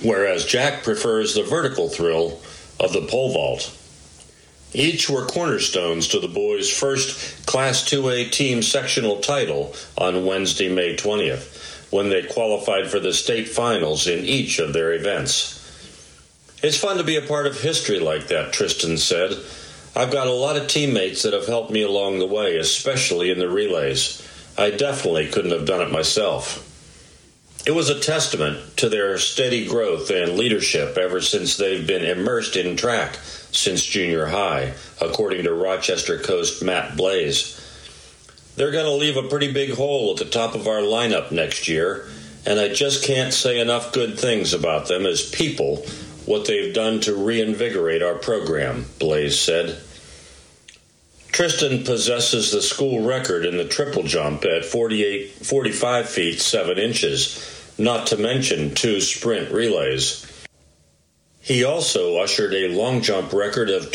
whereas Jack prefers the vertical thrill of the pole vault. Each were cornerstones to the boys' first Class 2A team sectional title on Wednesday, May 20th, when they qualified for the state finals in each of their events. It's fun to be a part of history like that, Tristan said. I've got a lot of teammates that have helped me along the way, especially in the relays. I definitely couldn't have done it myself. It was a testament to their steady growth and leadership ever since they've been immersed in track since junior high, according to Rochester Coast Matt Blaze. They're going to leave a pretty big hole at the top of our lineup next year, and I just can't say enough good things about them as people, what they've done to reinvigorate our program, Blaze said. Tristan possesses the school record in the triple jump at 45 feet 7 inches, not to mention 2 sprint relays. He also ushered a long jump record of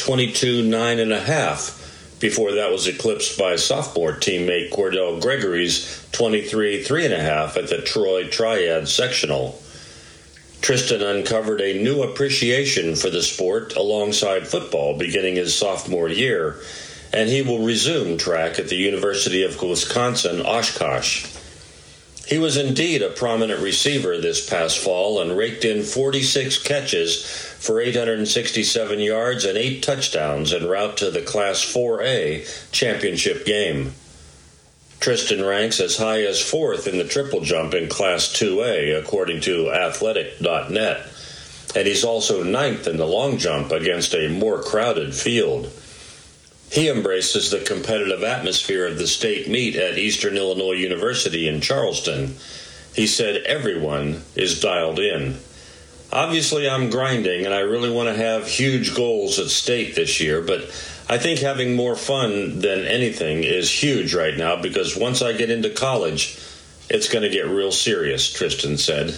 22.9½ before that was eclipsed by sophomore teammate Cordell Gregory's 23.3½ at the Troy Triad Sectional. Tristan uncovered a new appreciation for the sport alongside football beginning his sophomore year, and he will resume track at the University of Wisconsin, Oshkosh. He was indeed a prominent receiver this past fall and raked in 46 catches for 867 yards and 8 touchdowns en route to the Class 4A championship game. Tristan ranks as high as 4th in the triple jump in Class 2A, according to Athletic.net, and he's also 9th in the long jump against a more crowded field. He embraces the competitive atmosphere of the state meet at Eastern Illinois University in Charleston. He said everyone is dialed in. Obviously, I'm grinding, and I really want to have huge goals at state this year, but I think having more fun than anything is huge right now because once I get into college, it's going to get real serious, Tristan said.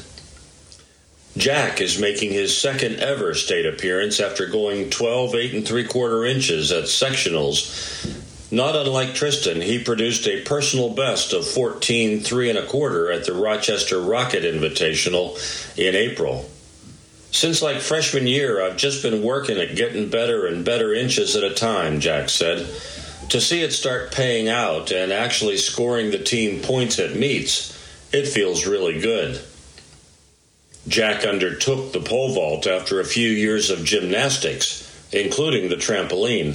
Jack is making his second ever state appearance after going 12 8¾ inches at sectionals. Not unlike Tristan, he produced a personal best of 14.3¼ at the Rochester Rocket Invitational in April. Since like freshman year, I've just been working at getting better and better inches at a time, Jack said. To see it start paying out and actually scoring the team points at meets, it feels really good. Jack undertook the pole vault after a few years of gymnastics, including the trampoline.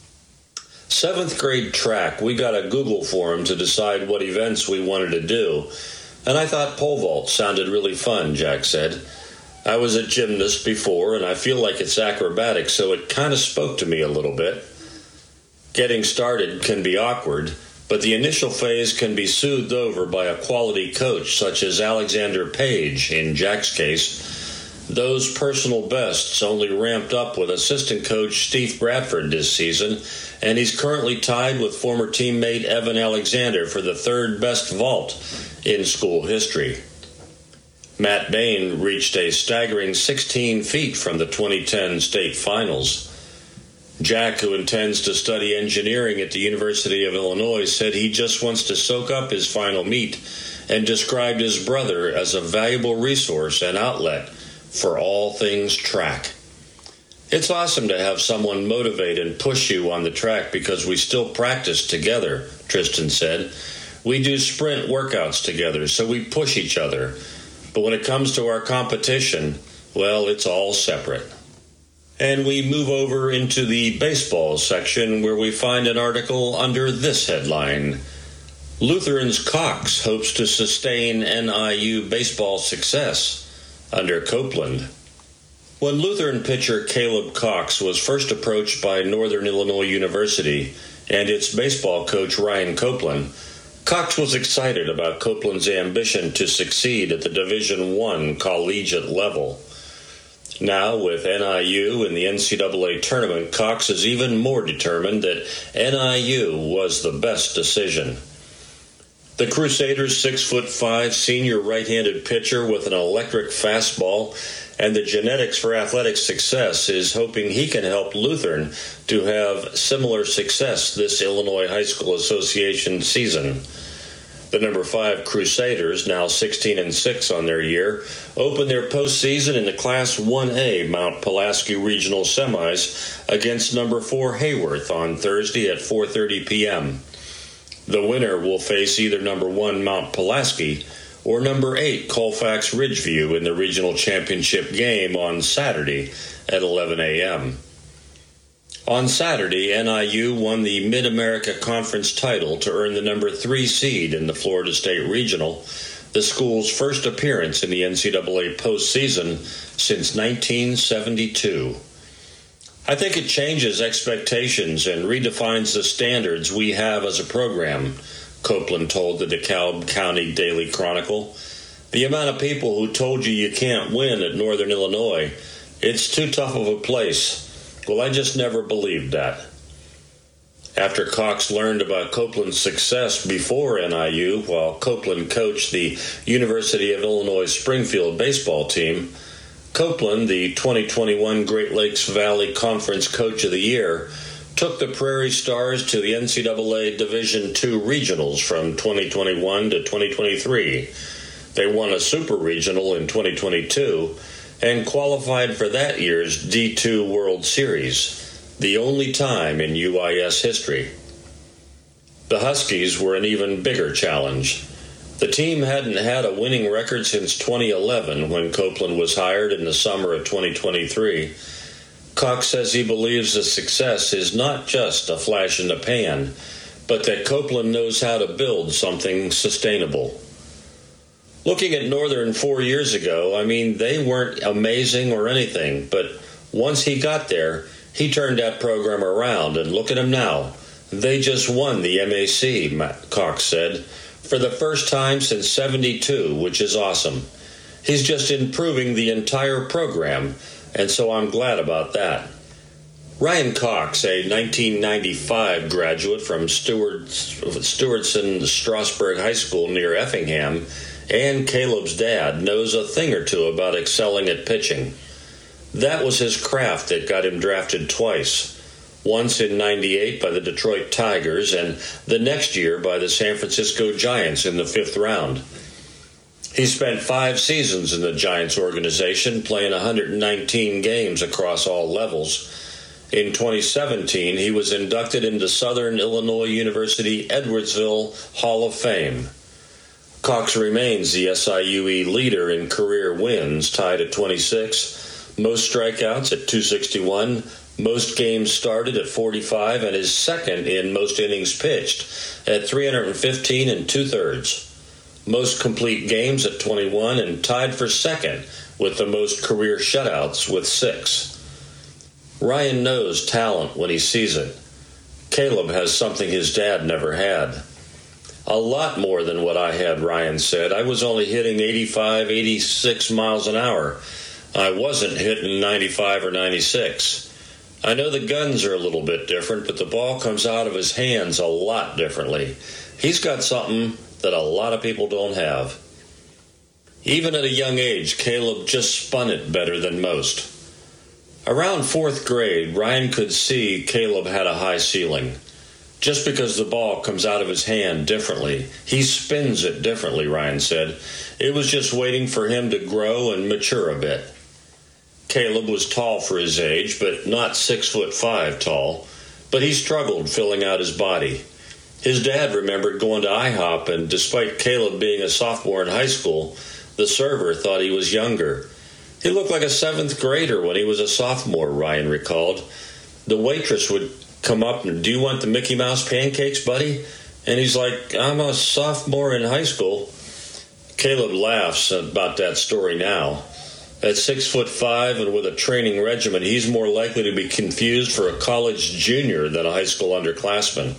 7th grade track, we got a Google form to decide what events we wanted to do, and I thought pole vault sounded really fun, Jack said. I was a gymnast before, and I feel like it's acrobatic, so it kind of spoke to me a little bit. Getting started can be awkward, but the initial phase can be soothed over by a quality coach such as Alexander Page, in Jack's case. Those personal bests only ramped up with assistant coach Steve Bradford this season, and he's currently tied with former teammate Evan Alexander for the 3rd best vault in school history. Matt Bain reached a staggering 16 feet from the 2010 state finals. Jack, who intends to study engineering at the University of Illinois, said he just wants to soak up his final meet and described his brother as a valuable resource and outlet for all things track. It's awesome to have someone motivate and push you on the track because we still practice together, Tristan said. We do sprint workouts together, so we push each other. But when it comes to our competition, well, it's all separate. And we move over into the baseball section where we find an article under this headline. Lutheran's Cox hopes to sustain NIU baseball success under Copeland. When Lutheran pitcher Caleb Cox was first approached by Northern Illinois University and its baseball coach Ryan Copeland, Cox was excited about Copeland's ambition to succeed at the Division I collegiate level. Now, with NIU in the NCAA tournament, Cox is even more determined that NIU was the best decision. The Crusaders' 6'5" senior right-handed pitcher with an electric fastball and the genetics for athletic success is hoping he can help Lutheran to have similar success this Illinois High School Association season. The number 5 Crusaders, now 16-6 on their year, opened their postseason in the Class 1A Mount Pulaski Regional Semis against number 4 Hayworth on Thursday at 4:30 p.m. The winner will face either number 1 Mount Pulaski or number 8 Colfax Ridgeview in the regional championship game on Saturday at 11 a.m. On Saturday, NIU won the Mid-America Conference title to earn the number 3 seed in the Florida State Regional, the school's first appearance in the NCAA postseason since 1972. I think it changes expectations and redefines the standards we have as a program, Copeland told the DeKalb County Daily Chronicle. The amount of people who told you can't win at Northern Illinois, it's too tough of a place. Well, I just never believed that. After Cox learned about Copeland's success before NIU, while Copeland coached the University of Illinois Springfield baseball team, Copeland, the 2021 Great Lakes Valley Conference Coach of the Year, took the Prairie Stars to the NCAA Division II Regionals from 2021 to 2023. They won a Super Regional in 2022 and qualified for that year's D2 World Series, the only time in UIS history. The Huskies were an even bigger challenge. The team hadn't had a winning record since 2011 when Copeland was hired in the summer of 2023. Cox says he believes the success is not just a flash in the pan, but that Copeland knows how to build something sustainable. Looking at Northern 4 years ago, they weren't amazing or anything, but once he got there, he turned that program around, and look at them now. They just won the MAC, Cox said, for the first time since '72, which is awesome. He's just improving the entire program, and so I'm glad about that. Ryan Cox, a 1995 graduate from Stewardson Strasburg High School near Effingham, and Caleb's dad, knows a thing or two about excelling at pitching. That was his craft that got him drafted twice, once in '98 by the Detroit Tigers and the next year by the San Francisco Giants in the 5th round. He spent 5 seasons in the Giants organization, playing 119 games across all levels. In 2017, he was inducted into Southern Illinois University Edwardsville Hall of Fame. Cox remains the SIUE leader in career wins, tied at 26, most strikeouts at 261, most games started at 45, and is second in most innings pitched at 315 2/3. Most complete games at 21, and tied for second with the most career shutouts with 6. Ryan knows talent when he sees it. Caleb has something his dad never had. A lot more than what I had, Ryan said. I was only hitting 85, 86 miles an hour. I wasn't hitting 95 or 96. I know the guns are a little bit different, but the ball comes out of his hands a lot differently. He's got something that a lot of people don't have. Even at a young age, Caleb just spun it better than most. Around 4th grade, Ryan could see Caleb had a high ceiling. Just because the ball comes out of his hand differently, he spins it differently, Ryan said. It was just waiting for him to grow and mature a bit. Caleb was tall for his age, but not 6'5" tall, but he struggled filling out his body. His dad remembered going to IHOP, and despite Caleb being a sophomore in high school, the server thought he was younger. He looked like a 7th grader when he was a sophomore, Ryan recalled. The waitress would come up and, "Do you want the Mickey Mouse pancakes, buddy?" And he's like, "I'm a sophomore in high school." Caleb laughs about that story now. At 6'5" and with a training regimen, he's more likely to be confused for a college junior than a high school underclassman.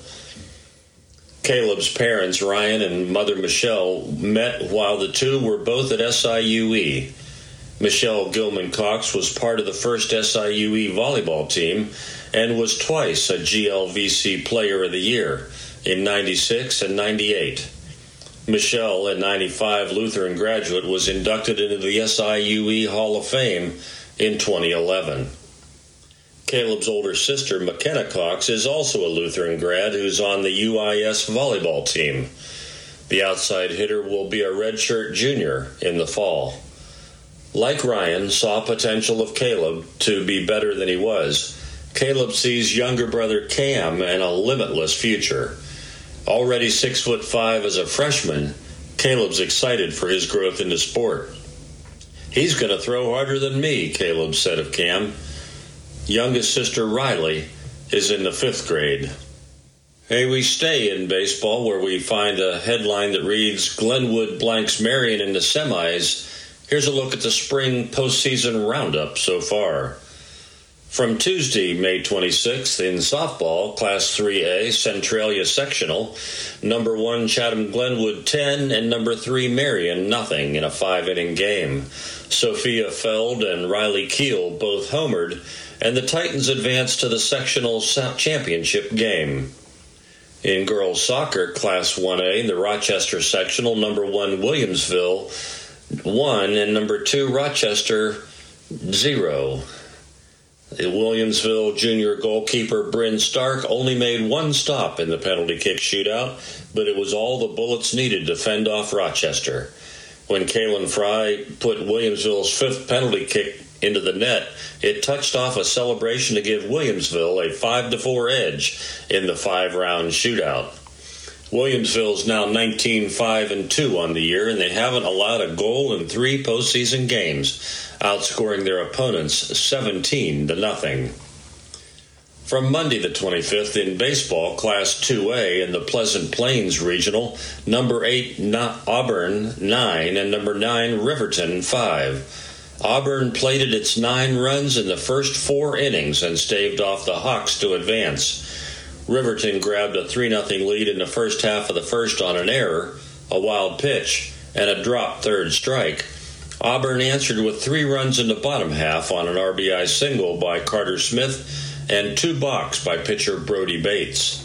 Caleb's parents, Ryan and mother Michelle, met while the two were both at SIUE. Michelle Gilman Cox was part of the first SIUE volleyball team and was twice a GLVC Player of the Year in '96 and '98. Michelle, a '95 Lutheran graduate, was inducted into the SIUE Hall of Fame in 2011. Caleb's older sister, McKenna Cox, is also a Lutheran grad who's on the UIS volleyball team. The outside hitter will be a redshirt junior in the fall. Like Ryan saw potential of Caleb to be better than he was, Caleb sees younger brother Cam and a limitless future. Already 6'5" as a freshman, Caleb's excited for his growth in the sport. "He's going to throw harder than me," Caleb said of Cam. Youngest sister Riley is in the 5th grade. Hey, we stay in baseball where we find a headline that reads, "Glenwood blanks Marion in the semis." Here's a look at the spring postseason roundup so far. From Tuesday, May 26th, in softball, Class 3A, Centralia Sectional, number 1 Chatham Glenwood 10 and number 3 Marion nothing in a 5-inning game. Sophia Feld and Riley Keel both homered, and the Titans advanced to the sectional championship game. In girls soccer, Class 1A, the Rochester Sectional, number 1 Williamsville 1 and number 2 Rochester 0. The Williamsville junior goalkeeper Bryn Stark only made one stop in the penalty kick shootout, but it was all the bullets needed to fend off Rochester. When Kaylin Fry put Williamsville's 5th penalty kick into the net, it touched off a celebration to give Williamsville a 5-4 edge in the 5-round shootout. Williamsville is now 19-5-2 on the year, and they haven't allowed a goal in 3 postseason games, outscoring their opponents 17-0. From Monday the 25th in baseball, Class 2A in the Pleasant Plains Regional, number 8 Auburn 9 and number 9 Riverton 5. Auburn plated its 9 runs in the first 4 innings and staved off the Hawks to advance. Riverton grabbed a 3-0 lead in the first half of the first on an error, a wild pitch, and a dropped third strike. Auburn answered with 3 runs in the bottom half on an RBI single by Carter Smith and 2 balks by pitcher Brody Bates.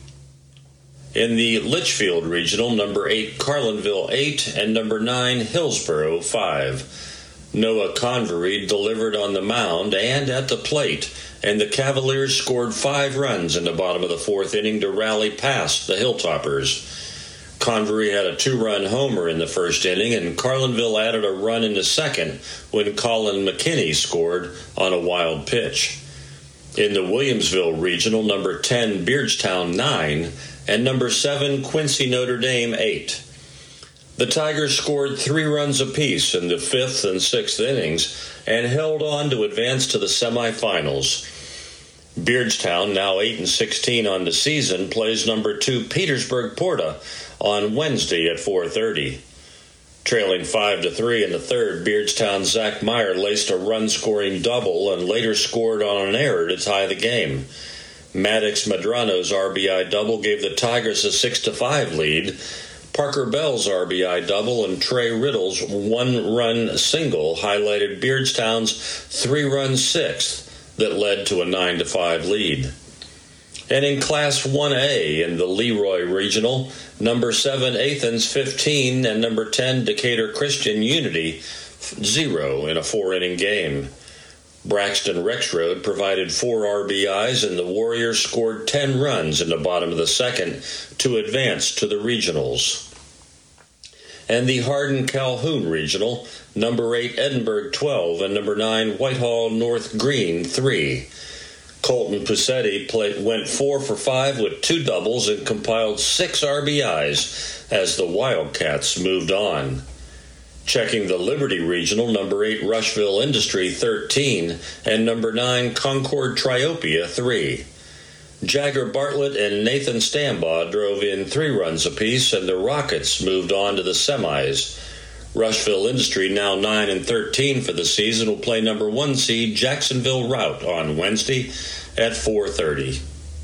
In the Litchfield Regional, number 8 Carlinville 8 and number 9 Hillsboro 5. Noah Convery delivered on the mound and at the plate, and the Cavaliers scored 5 runs in the bottom of the 4th inning to rally past the Hilltoppers. Convery had a 2-run homer in the first inning, and Carlinville added a run in the second when Colin McKinney scored on a wild pitch. In the Williamsville Regional, number 10 Beardstown 9 and number 7 Quincy Notre Dame 8. The Tigers scored 3 runs apiece in the 5th and 6th innings and held on to advance to the semifinals. Beardstown, now 8-16 on the season, plays number 2 Petersburg Porta on Wednesday at 4:30. Trailing 5-3 in the 3rd, Beardstown's Zach Meyer laced a run-scoring double and later scored on an error to tie the game. Maddox Madrano's RBI double gave the Tigers a 6-5 lead. Parker Bell's RBI double and Trey Riddle's 1-run single highlighted Beardstown's 3-run 6th that led to a 9-5 lead. And in Class 1A in the Leroy Regional, number 7 Athens 15 and number 10 Decatur Christian Unity 0 in a 4-inning game. Braxton Rexroad provided 4 RBIs and the Warriors scored 10 runs in the bottom of the 2nd to advance to the regionals. And the Hardin-Calhoun Regional, number 8 Edinburgh 12 and number 9 Whitehall North Green 3. Colton Pusetti went 4 for 5 with 2 doubles and compiled 6 RBIs as the Wildcats moved on. Checking the Liberty Regional, number 8 Rushville Industry 13 and number 9 Concord Triopia 3. Jagger Bartlett and Nathan Stambaugh drove in 3 runs apiece, and the Rockets moved on to the semis. Rushville Industry, now 9-13 for the season, will play number 1 seed Jacksonville Rout on Wednesday at 4:30.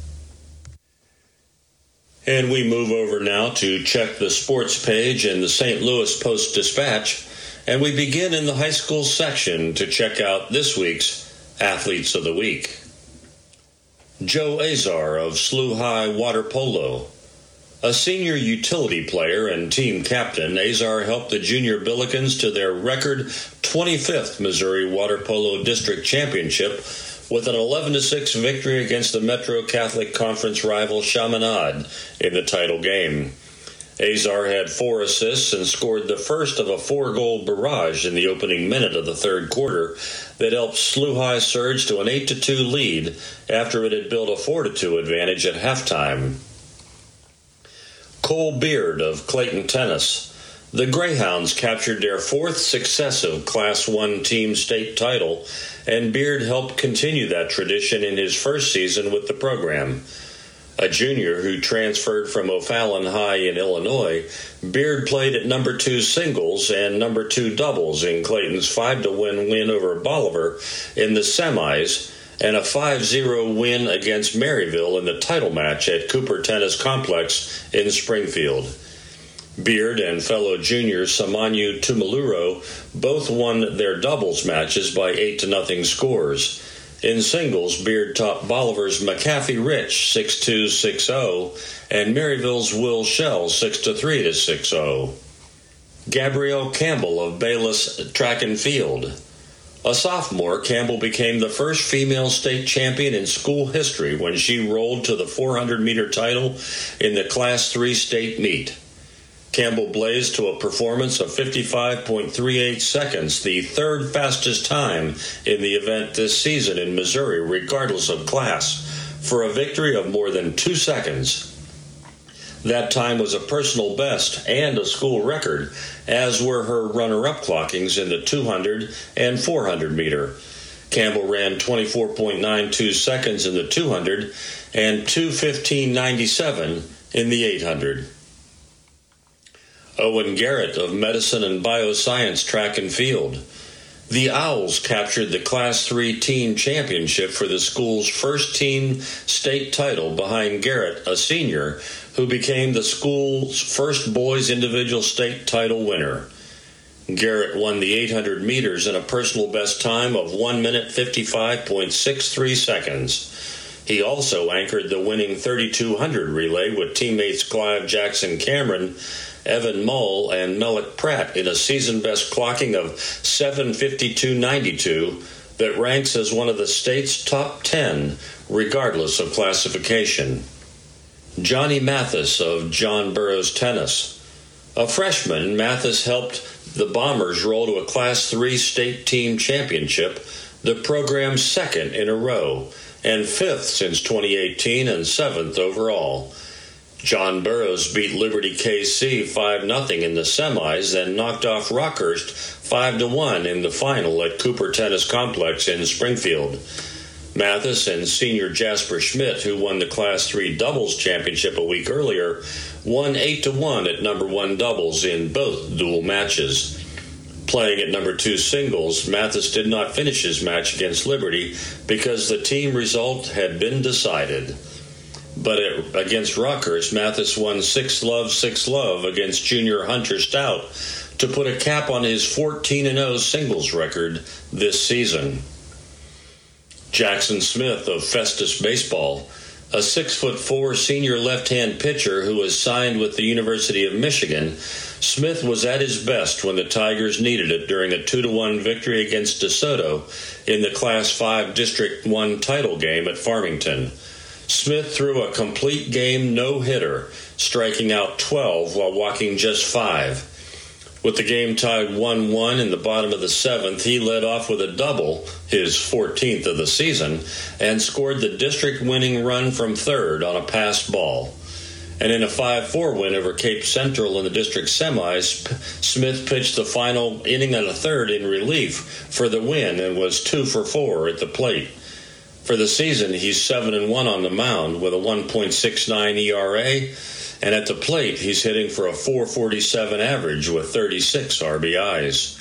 And we move over now to check the sports page in the St. Louis Post-Dispatch, and we begin in the high school section to check out this week's Athletes of the Week. Joe Azar of SLU High Water Polo. A senior utility player and team captain, Azar helped the Junior Billikens to their record 25th Missouri Water Polo District Championship with an 11-6 victory against the Metro Catholic Conference rival Chaminade in the title game. Azar had 4 assists and scored the first of a 4-goal barrage in the opening minute of the third quarter that helped SLU High surge to an 8-2 lead after it had built a 4-2 advantage at halftime. Cole Beard of Clayton Tennis. The Greyhounds captured their 4th successive Class I team state title, and Beard helped continue that tradition in his first season with the program. A junior who transferred from O'Fallon High in Illinois, Beard played at number 2 singles and number 2 doubles in Clayton's 5-1 win over Bolivar in the semis and a 5-0 win against Maryville in the title match at Cooper Tennis Complex in Springfield. Beard and fellow junior Samanyu Tumaluro both won their doubles matches by 8-0 scores. In singles, Beard topped Bolivar's McAfee Rich 6-2, 6-0, and Maryville's Will Shell 6-3 to 6-0. Gabrielle Campbell of Bayless Track and Field. A sophomore, Campbell became the first female state champion in school history when she rolled to the 400-meter title in the Class III state meet. Campbell blazed to a performance of 55.38 seconds, the 3rd fastest time in the event this season in Missouri, regardless of class, for a victory of more than 2 seconds. That time was a personal best and a school record, as were her runner-up clockings in the 200 and 400 meter. Campbell ran 24.92 seconds in the 200 and 2:15.97 in the 800. Owen Garrett of Medicine and Bioscience Track and Field. The Owls captured the Class III team championship for the school's first team state title behind Garrett, a senior, who became the school's first boys individual state title winner. Garrett won the 800 meters in a personal best time of 1 minute 55.63 seconds. He also anchored the winning 3200 relay with teammates Clive Jackson Cameron, Evan Mull, and Mellick Pratt in a season-best clocking of 7:52.92 that ranks as one of the state's top 10, regardless of classification. Johnny Mathis of John Burroughs Tennis. A freshman, Mathis helped the Bombers roll to a Class III state team championship, the program's 2nd in a row, and 5th since 2018 and 7th overall. John Burroughs beat Liberty KC 5-0 in the semis, then knocked off Rockhurst 5-1 in the final at Cooper Tennis Complex in Springfield. Mathis and senior Jasper Schmidt, who won the Class III doubles championship a week earlier, won 8-1 at number 1 doubles in both dual matches. Playing at number 2 singles, Mathis did not finish his match against Liberty because the team result had been decided. But against Rockhurst, Mathis won 6-love, 6-love against junior Hunter Stout to put a cap on his 14-0 singles record this season. Jackson Smith of Festus Baseball, a 6'4" senior left-hand pitcher who was signed with the University of Michigan, Smith was at his best when the Tigers needed it during a 2-1 victory against DeSoto in the Class 5 District 1 title game at Farmington. Smith threw a complete game no-hitter, striking out 12 while walking just 5. With the game tied 1-1 in the bottom of the 7th, he led off with a double, his 14th of the season, and scored the district-winning run from third on a passed ball. And in a 5-4 win over Cape Central in the district semis, Smith pitched the final inning and a third in relief for the win and was 2 for 4 at the plate. For the season, he's 7-1 on the mound with a 1.69 ERA, and at the plate, he's hitting for a .447 average with 36 RBIs.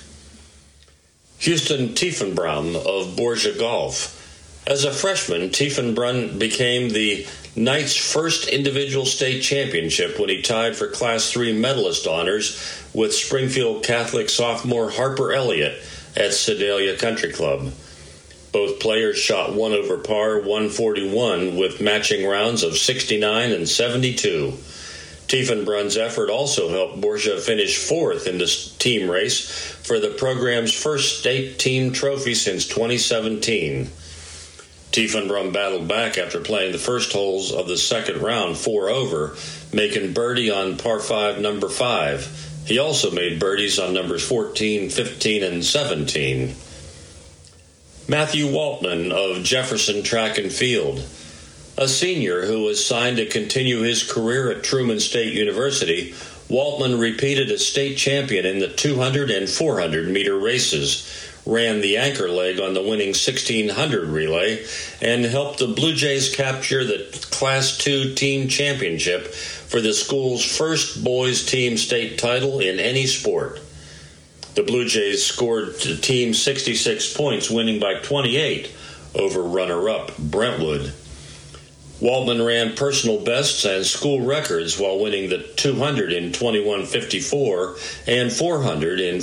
Houston Tiefenbrunn of Borgia Golf. As a freshman, Tiefenbrunn became the Knight's first individual state championship when he tied for Class III medalist honors with Springfield Catholic sophomore Harper Elliott at Sedalia Country Club. Both players shot 1 over par, 141, with matching rounds of 69 and 72. Tiefenbrunn's effort also helped Borgia finish 4th in the team race for the program's first state team trophy since 2017. Tiefenbrum battled back after playing the first holes of the second round 4 over, making birdie on par 5, number 5. He also made birdies on numbers 14, 15, and 17. Matthew Waltman of Jefferson Track and Field. A senior who was signed to continue his career at Truman State University, Waltman repeated as state champion in the 200 and 400 meter races, ran the anchor leg on the winning 1600 relay, and helped the Blue Jays capture the Class II team championship for the school's first boys team state title in any sport. The Blue Jays scored the team 66 points, winning by 28 over runner-up Brentwood. Waltman ran personal bests and school records while winning the 200 in 21:54 and 400 in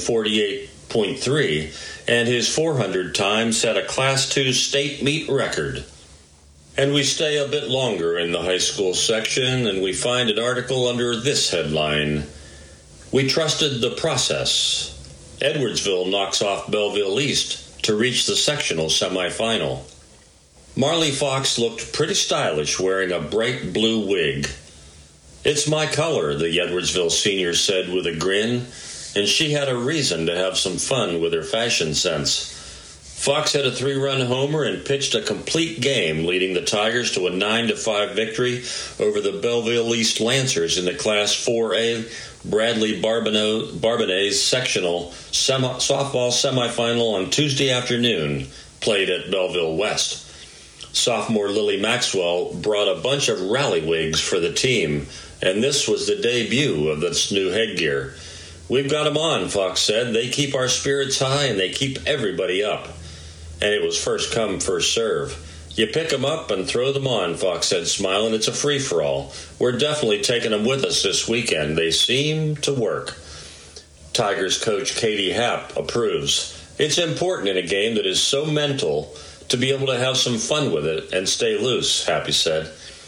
48.3, and his 400 time set a Class II state meet record. And we stay a bit longer in the high school section, and we find an article under this headline: "We trusted the process. Edwardsville knocks off Belleville East to reach the sectional semifinal." Marley Fox looked pretty stylish wearing a bright blue wig. "It's my color," the Edwardsville senior said with a grin, and she had a reason to have some fun with her fashion sense. Fox had a 3-run homer and pitched a complete game, leading the Tigers to a 9-5 victory over the Belleville East Lancers in the Class 4A Bradley Barbonet's sectional softball semifinal on Tuesday afternoon, played at Belleville West. Sophomore Lily Maxwell brought a bunch of rally wigs for the team, and this was the debut of this new headgear. "We've got 'em on," Fox said. "They keep our spirits high and they keep everybody up." And it was first come, first serve. "You pick 'em up and throw them on," Fox said, smiling. "It's a free-for-all. We're definitely taking 'em with us this weekend. They seem to work." Tigers coach Katie Happ approves. "It's important in a game that is so mental to be able to have some fun with it and stay loose," Happy said.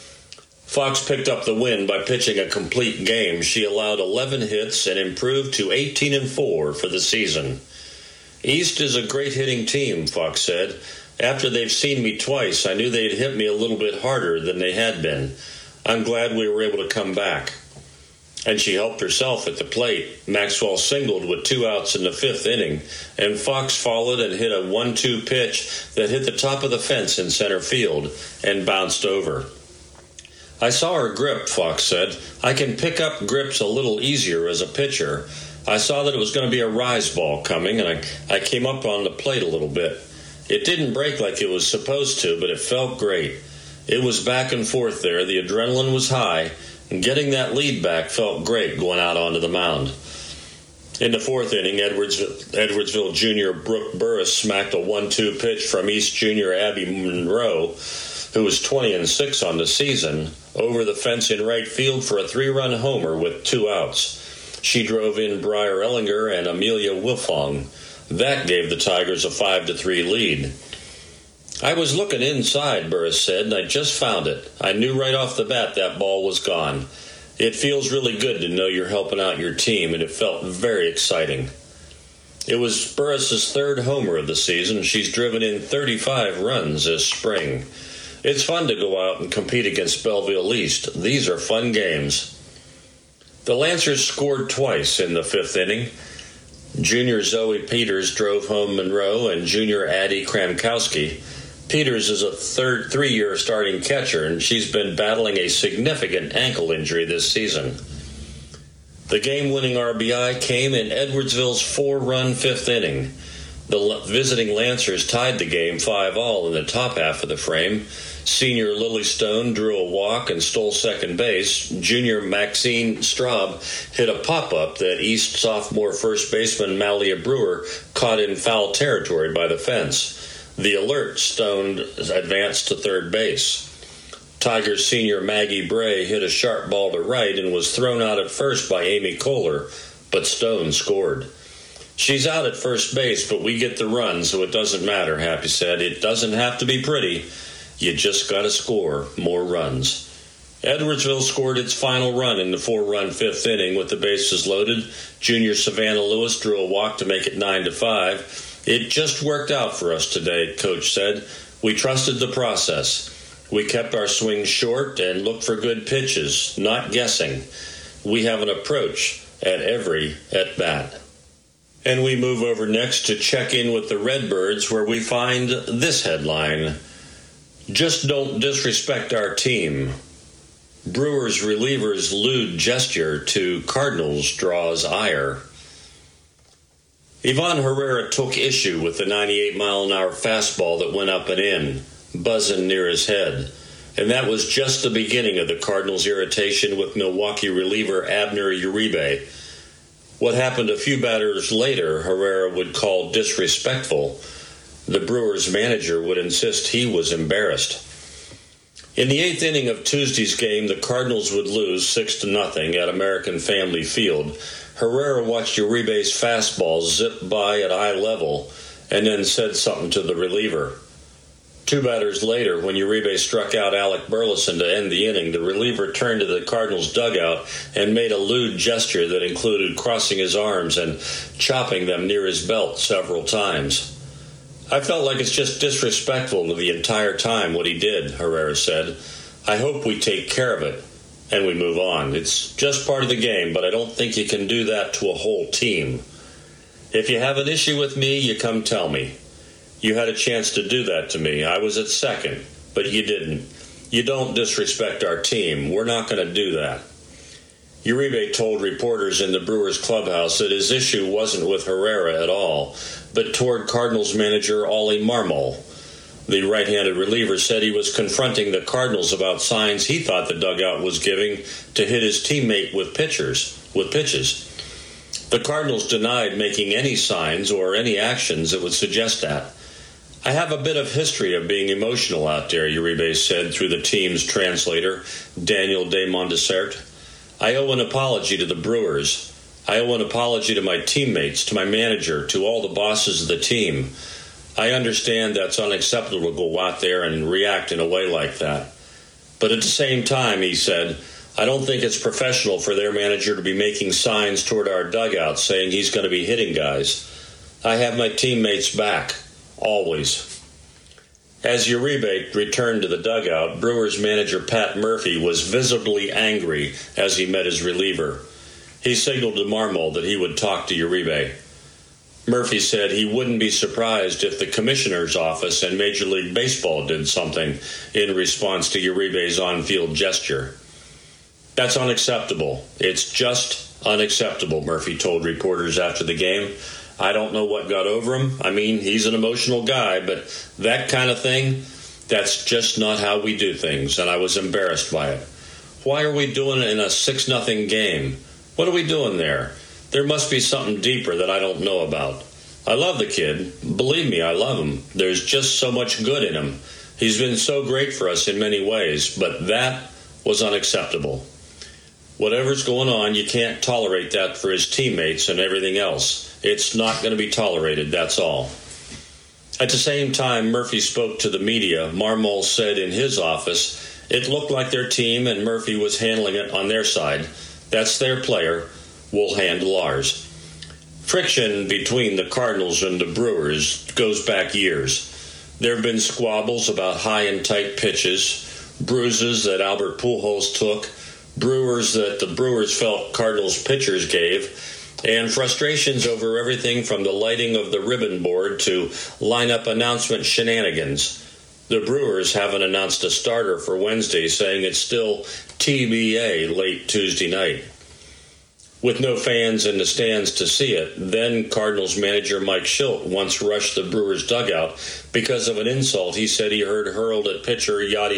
Fox picked up the win by pitching a complete game. She allowed 11 hits and improved to 18-4 for the season. "East is a great hitting team," Fox said. "After they've seen me twice, I knew they'd hit me a little bit harder than they had been. I'm glad we were able to come back." And she helped herself at the plate. Maxwell singled with 2 outs in the 5th inning, and Fox followed and hit a 1-2 pitch that hit the top of the fence in center field and bounced over. "I saw her grip," Fox said. "I can pick up grips a little easier as a pitcher. I saw that it was going to be a rise ball coming, and I came up on the plate a little bit. It didn't break like it was supposed to, but it felt great. It was back and forth there. The adrenaline was high, and getting that lead back felt great going out onto the mound." In the 4th inning, Edwardsville junior Brooke Burris smacked a 1-2 pitch from East junior Abby Monroe, who was 20-6 on the season, over the fence in right field for a 3-run homer with 2 outs. She drove in Briar Ellinger and Amelia Wilfong. That gave the Tigers a 5-3 lead. "I was looking inside," Burris said, "and I just found it. I knew right off the bat that ball was gone. It feels really good to know you're helping out your team, and it felt very exciting." It was Burris's 3rd homer of the season. She's driven in 35 runs this spring. "It's fun to go out and compete against Belleville East. These are fun games." The Lancers scored twice in the 5th inning. Junior Zoe Peters drove home Monroe and junior Addie Kramkowski. Peters is a 3-year starting catcher, and she's been battling a significant ankle injury this season. The game-winning RBI came in Edwardsville's 4-run 5th inning. The visiting Lancers tied the game 5-all in the top half of the frame. Senior Lily Stone drew a walk and stole second base. Junior Maxine Straub hit a pop-up that East sophomore first baseman Malia Brewer caught in foul territory by the fence. The alert Stone advanced to third base. Tigers senior Maggie Bray hit a sharp ball to right and was thrown out at first by Amy Kohler, but Stone scored. "She's out at first base, but we get the run, so it doesn't matter," Happy said. "It doesn't have to be pretty. You just got to score more runs." Edwardsville scored its final run in the 4-run 5th inning with the bases loaded. Junior Savannah Lewis drew a walk to make it 9-5. "It just worked out for us today," Coach said. We trusted the process. We kept our swing short and looked for good pitches, not guessing. We have an approach at every at-bat. And we move over next to check in with the Redbirds, where we find this headline: Just don't disrespect our team. Brewers reliever's lewd gesture to Cardinals draws ire. Ivan Herrera took issue with the 98-mile-an-hour fastball that went up and in, buzzing near his head. And that was just the beginning of the Cardinals' irritation with Milwaukee reliever Abner Uribe. What happened a few batters later, Herrera would call disrespectful. The Brewers' manager would insist he was embarrassed. In the eighth inning of Tuesday's game, the Cardinals would lose 6-0 at American Family Field. Herrera watched Uribe's fastball zip by at eye level and then said something to the reliever. Two batters later, when Uribe struck out Alec Burleson to end the inning, the reliever turned to the Cardinals' dugout and made a lewd gesture that included crossing his arms and chopping them near his belt several times. I felt like it's just disrespectful to the entire time what he did, Herrera said. I hope we take care of it and we move on. It's just part of the game, but I don't think you can do that to a whole team. If you have an issue with me, you come tell me. You had a chance to do that to me. I was at second, but you didn't. You don't disrespect our team. We're not going to do that. Uribe told reporters in the Brewers clubhouse that his issue wasn't with Herrera at all, but toward Cardinals manager Ollie Marmol. The right-handed reliever said he was confronting the Cardinals about signs he thought the dugout was giving to hit his teammate with pitches. The Cardinals denied making any signs or any actions that would suggest that. I have a bit of history of being emotional out there, Uribe said through the team's translator, Daniel De Mondesert. I owe an apology to the Brewers. I owe an apology to my teammates, to my manager, to all the bosses of the team. I understand that's unacceptable to go out there and react in a way like that. But at the same time, he said, I don't think it's professional for their manager to be making signs toward our dugout saying he's going to be hitting guys. I have my teammates back, always. As Uribe returned to the dugout, Brewers manager Pat Murphy was visibly angry as he met his reliever. He signaled to Marmol that he would talk to Uribe. Murphy said he wouldn't be surprised if the commissioner's office and Major League Baseball did something in response to Uribe's on-field gesture. That's unacceptable. It's just unacceptable, Murphy told reporters after the game. I don't know what got over him. I mean, he's an emotional guy, but that kind of thing, that's just not how we do things, and I was embarrassed by it. Why are we doing it in a 6-0 game? What are we doing there? There must be something deeper that I don't know about. I love the kid. Believe me, I love him. There's just so much good in him. He's been so great for us in many ways, but that was unacceptable. Whatever's going on, you can't tolerate that for his teammates and everything else. It's not going to be tolerated, that's all. At the same time Murphy spoke to the media, Marmol said in his office, it looked like their team and Murphy was handling it on their side. That's their player. We'll handle ours. Friction between the Cardinals and the Brewers goes back years. There have been squabbles about high and tight pitches, bruises that Albert Pujols took, Brewers that the Brewers felt Cardinals pitchers gave, and frustrations over everything from the lighting of the ribbon board to lineup announcement shenanigans. The Brewers haven't announced a starter for Wednesday, saying it's still TBA late Tuesday night. With no fans in the stands to see it, then Cardinals manager Mike Shildt once rushed the Brewers dugout because of an insult he said he heard hurled at catcher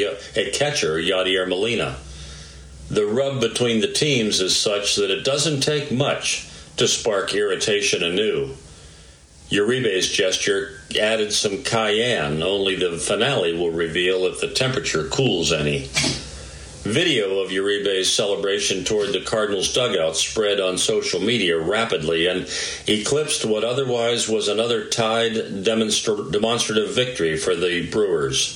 Yadier Molina. The rub between the teams is such that it doesn't take much to spark irritation anew. Uribe's gesture added some cayenne, only the finale will reveal if the temperature cools any. Video of Uribe's celebration toward the Cardinals dugout spread on social media rapidly and eclipsed what otherwise was another tied demonstrative victory for the Brewers.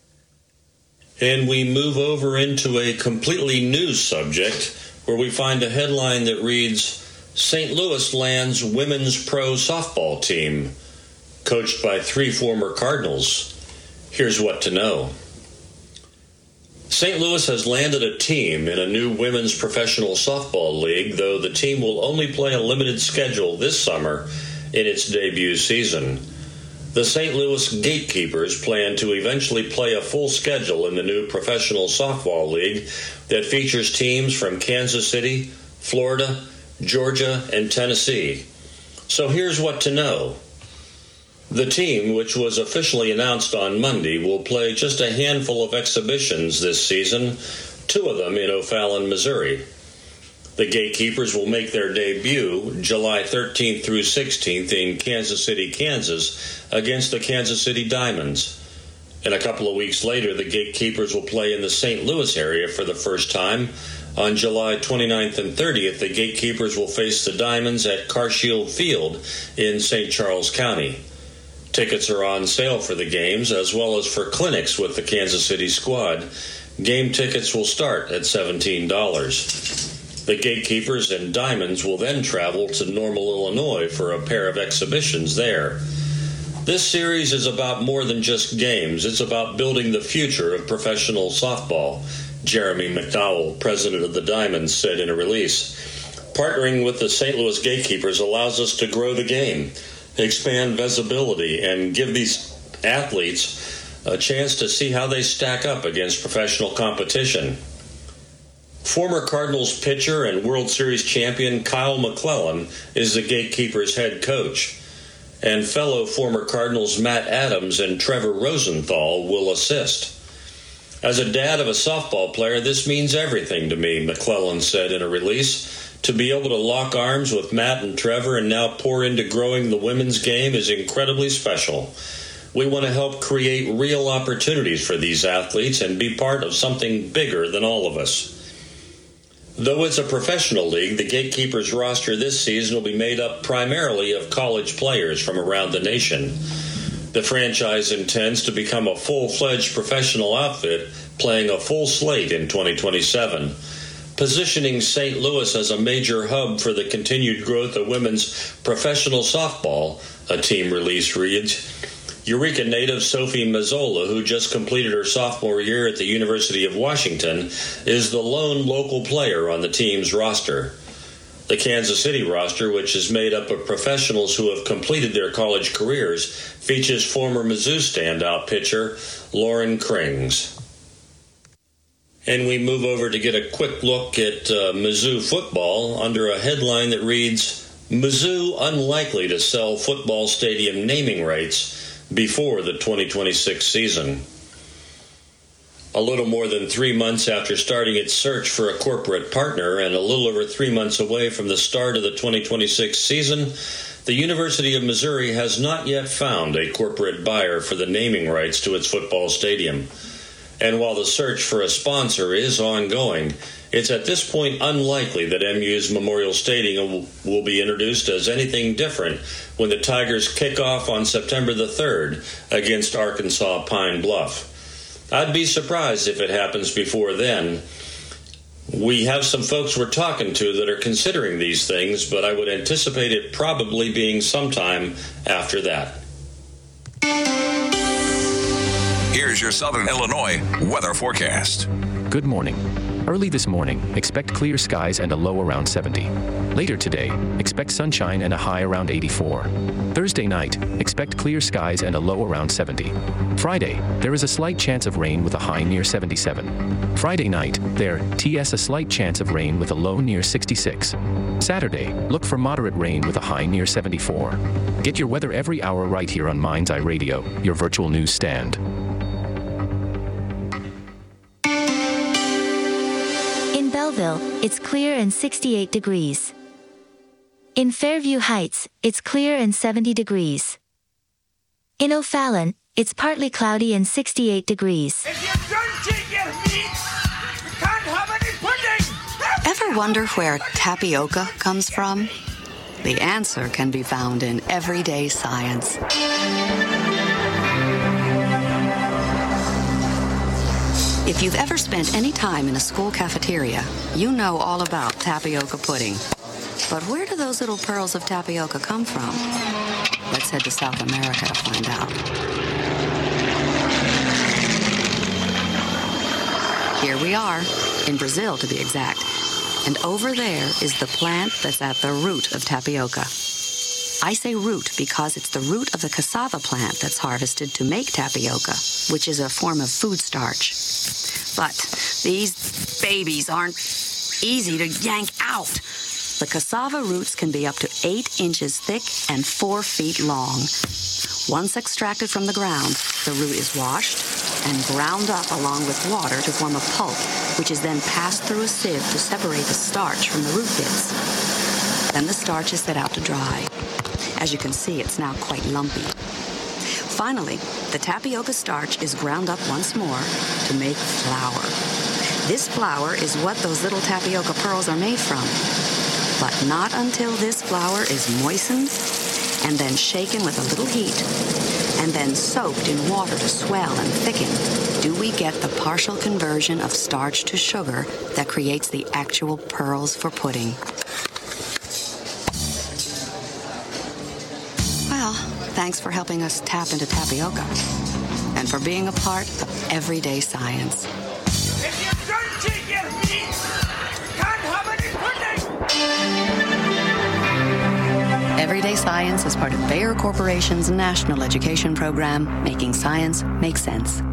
And we move over into a completely new subject where we find a headline that reads, St. Louis lands women's pro softball team, coached by 3 former Cardinals. Here's what to know. St. Louis has landed a team in a new women's professional softball league, though the team will only play a limited schedule this summer in its debut season. The St. Louis Gatekeepers plan to eventually play a full schedule in the new professional softball league that features teams from Kansas City, Florida, Georgia, and Tennessee. So here's what to know. The team, which was officially announced on Monday, will play just a handful of exhibitions this season, 2 of them in O'Fallon, Missouri. The Gatekeepers will make their debut July 13th through 16th in Kansas City, Kansas, against the Kansas City Diamonds. And a couple of weeks later, the Gatekeepers will play in the St. Louis area for the first time. On July 29th and 30th, the Gatekeepers will face the Diamonds at Carshield Field in St. Charles County. Tickets are on sale for the games, as well as for clinics with the Kansas City squad. Game tickets will start at $17. The Gatekeepers and Diamonds will then travel to Normal, Illinois for a pair of exhibitions there. This series is about more than just games. It's about building the future of professional softball, Jeremy McDowell, president of the Diamonds, said in a release. Partnering with the St. Louis Gatekeepers allows us to grow the game, expand visibility, and give these athletes a chance to see how they stack up against professional competition. Former Cardinals pitcher and World Series champion Kyle McClellan is the Gatekeepers' head coach, and fellow former Cardinals Matt Adams and Trevor Rosenthal will assist. As a dad of a softball player, this means everything to me, McClellan said in a release. To be able to lock arms with Matt and Trevor and now pour into growing the women's game is incredibly special. We want to help create real opportunities for these athletes and be part of something bigger than all of us. Though it's a professional league, the Gatekeepers roster this season will be made up primarily of college players from around the nation. The franchise intends to become a full-fledged professional outfit, playing a full slate in 2027. Positioning St. Louis as a major hub for the continued growth of women's professional softball, a team release reads. Eureka native Sophie Mazzola, who just completed her sophomore year at the University of Washington, is the lone local player on the team's roster. The Kansas City roster, which is made up of professionals who have completed their college careers, features former Mizzou standout pitcher Lauren Krings. And we move over to get a quick look at Mizzou football under a headline that reads, Mizzou unlikely to sell football stadium naming rights before the 2026 season. A little more than 3 months after starting its search for a corporate partner and a little over 3 months away from the start of the 2026 season, the University of Missouri has not yet found a corporate buyer for the naming rights to its football stadium. And while the search for a sponsor is ongoing, it's at this point unlikely that MU's Memorial Stadium will be introduced as anything different when the Tigers kick off on September the 3rd against Arkansas Pine Bluff. I'd be surprised if it happens before then. We have some folks we're talking to that are considering these things, but I would anticipate it probably being sometime after that. Here's your Southern Illinois weather forecast. Good morning. Early this morning, expect clear skies and a low around 70. Later today, expect sunshine and a high around 84. Thursday night, expect clear skies and a low around 70. Friday, there is a slight chance of rain with a high near 77. Friday night, a slight chance of rain with a low near 66. Saturday, look for moderate rain with a high near 74. Get your weather every hour right here on Mind's Eye Radio, your virtual news stand. In Belleville, it's clear and 68 degrees. In Fairview Heights, it's clear and 70 degrees. In O'Fallon, it's partly cloudy and 68 degrees. If you don't eat your meat, you can't have any pudding! Ever wonder where tapioca comes from? The answer can be found in everyday science. If you've ever spent any time in a school cafeteria, you know all about tapioca pudding. But where do those little pearls of tapioca come from? Let's head to South America to find out. we are, in Brazil to be exact. And over there is the plant that's at the root of tapioca. I say root because it's the root of the cassava plant that's harvested to make tapioca, which is a form of food starch. But these babies aren't easy to yank out. The cassava roots can be up to 8 inches thick and 4 feet long. Once extracted from the ground, the root is washed and ground up along with water to form a pulp, which is then passed through a sieve to separate the starch from the root bits. Then the starch is set out to dry. As you can see, it's now quite lumpy. Finally, the tapioca starch is ground up once more to make flour. This flour is what those little tapioca pearls are made from. But not until this flour is moistened and then shaken with a little heat and then soaked in water to swell and thicken do we get the partial conversion of starch to sugar that creates the actual pearls for pudding. Well, thanks for helping us tap into tapioca and for being a part of everyday science. If you don't take your meat, you can't have any pudding. Everyday Science is part of Bayer Corporation's national education program, Making Science Make Sense.